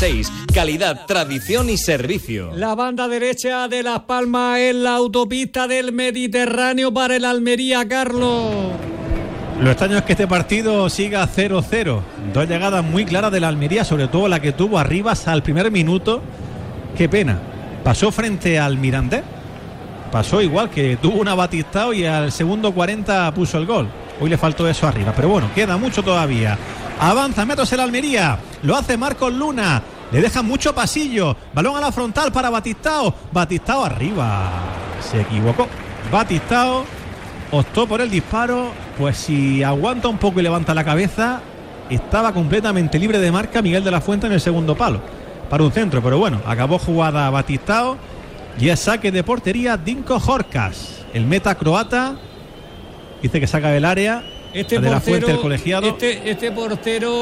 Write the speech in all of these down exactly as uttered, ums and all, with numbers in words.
estéis. Calidad, tradición y servicio. La banda derecha de Las Palmas en la autopista del Mediterráneo para el Almería, Carlos. Lo extraño es que este partido siga cero cero. Dos llegadas muy claras de la Almería, sobre todo la que tuvo Arribas al primer minuto. Qué pena. Pasó frente al Mirandés. Pasó igual, que tuvo una Batistao y al segundo cuarenta puso el gol. Hoy le faltó eso arriba, pero bueno, queda mucho todavía. Avanza metros el Almería. Lo hace Marcos Luna. Le deja mucho pasillo. Balón a la frontal para Batistao. Batistao arriba. Se equivocó. Batistao optó por el disparo. Pues si aguanta un poco y levanta la cabeza, estaba completamente libre de marca Miguel de la Fuente en el segundo palo para un centro, pero bueno, acabó jugada Batistao y es saque de portería Dinko Horkas, el meta croata. Dice que saca del área este de portero, la Fuente, el colegiado. Este, este portero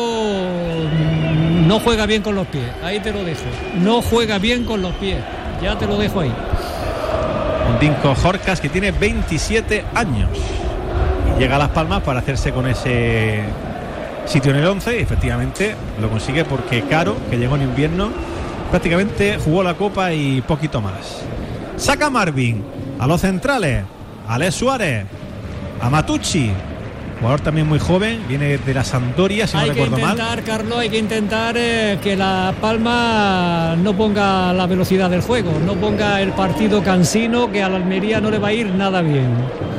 no juega bien con los pies, ahí te lo dejo. No juega bien con los pies, ya te lo dejo ahí. Un Dinko Horkas que tiene veintisiete años. Llega a Las Palmas para hacerse con ese sitio en el once y efectivamente lo consigue porque Caro, que llegó en invierno, prácticamente jugó la Copa y poquito más. Saca Marvin a los centrales, Alex Suárez, a Matucci, jugador también muy joven, viene de la Sampdoria, si no recuerdo mal. Hay que intentar, Carlos, hay que intentar eh, que La Palma no ponga la velocidad del juego, no ponga el partido cansino, que a la Almería no le va a ir nada bien.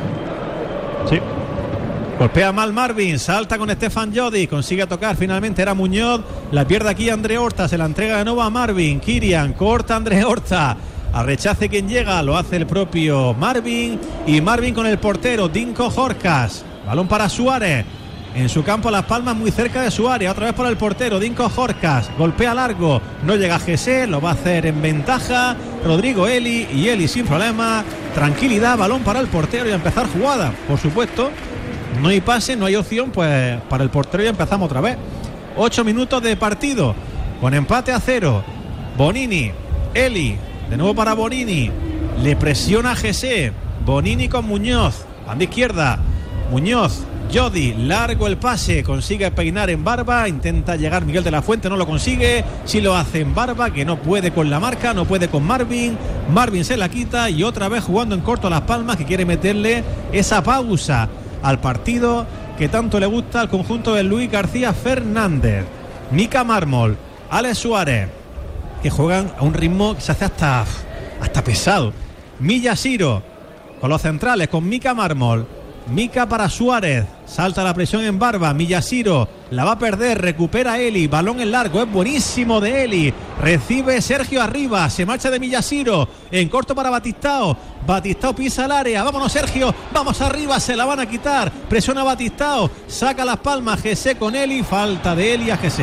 Sí. Golpea mal Marvin, salta con Stefan Jodi, consigue tocar, finalmente era Muñoz, la pierde aquí André Horta, se la entrega de nuevo a Marvin, Kirian, corta André Horta, a rechace quien llega, lo hace el propio Marvin, y Marvin con el portero, Dinko Horkas, balón para Suárez, en su campo Las Palmas muy cerca de su área, otra vez por el portero, Dinko Horkas, golpea largo, no llega a Jesse, lo va a hacer en ventaja, Rodrigo Eli, y Eli sin problema, tranquilidad, balón para el portero y a empezar jugada, por supuesto. No hay pase, no hay opción, pues para el portero ya empezamos otra vez. Ocho minutos de partido, con empate a cero. Bonini, Eli, de nuevo para Bonini. Le presiona a Jesse. Bonini con Muñoz, banda izquierda. Muñoz, Jodi, largo el pase, consigue peinar en Barba. Intenta llegar Miguel de la Fuente, no lo consigue. Sí lo hace en Barba, que no puede con la marca, no puede con Marvin. Marvin se la quita y otra vez jugando en corto a Las Palmas, que quiere meterle esa pausa al partido que tanto le gusta al conjunto de Luis García Fernández. Mika Mármol, Alex Suárez, que juegan a un ritmo que se hace hasta, hasta pesado. Milla Siro con los centrales, con Mika Mármol. Mika para Suárez, salta la presión en Barba, Millasiro la va a perder, recupera Eli, balón en largo, es buenísimo de Eli, recibe Sergio arriba, se marcha de Millasiro, en corto para Batistao, Batistao pisa el área, vámonos Sergio, vamos arriba, se la van a quitar, presiona Batistao, saca Las Palmas, Jesse con Eli, falta de Eli a Jesse.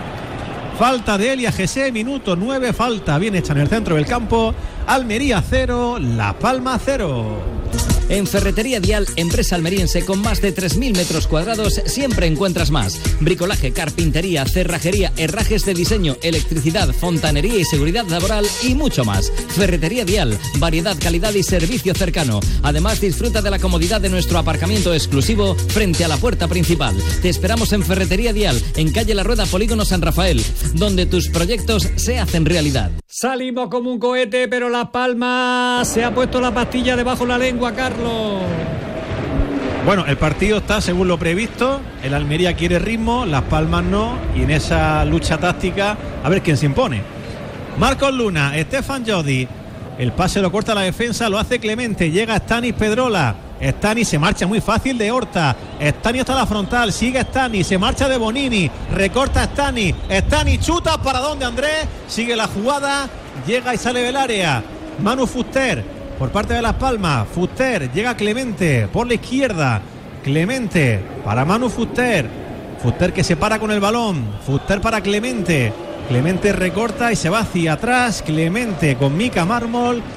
Falta de Eli a Jesse, minuto nueve, falta bien hecha en el centro del campo. Almería cero, Las Palmas cero. En Ferretería Dial, empresa almeriense con más de tres mil metros cuadrados, siempre encuentras más. Bricolaje, carpintería, cerrajería, herrajes de diseño, electricidad, fontanería y seguridad laboral y mucho más. Ferretería Dial, variedad, calidad y servicio cercano. Además, disfruta de la comodidad de nuestro aparcamiento exclusivo frente a la puerta principal. Te esperamos en Ferretería Dial, en calle La Rueda, Polígono San Rafael, donde tus proyectos se hacen realidad. Salimos como un cohete, pero Las Palmas se ha puesto la pastilla debajo de la lengua, Carlos. Bueno, el partido está según lo previsto. El Almería quiere ritmo, Las Palmas no. Y en esa lucha táctica, a ver quién se impone. Marcos Luna, Stefan Jodi. El pase lo corta la defensa, lo hace Clemente. Llega Stanis Pedrola. Stanis se marcha muy fácil de Horta. Stanis hasta la frontal, sigue Stanis, se marcha de Bonini, recorta Stanis. Stanis chuta, ¿para dónde Andrés? Sigue la jugada, llega y sale del área. Manu Fuster, por parte de Las Palmas. Fuster, llega Clemente, por la izquierda. Clemente, para Manu Fuster. Fuster que se para con el balón. Fuster para Clemente. Clemente recorta y se va hacia atrás. Clemente con Mika Mármol.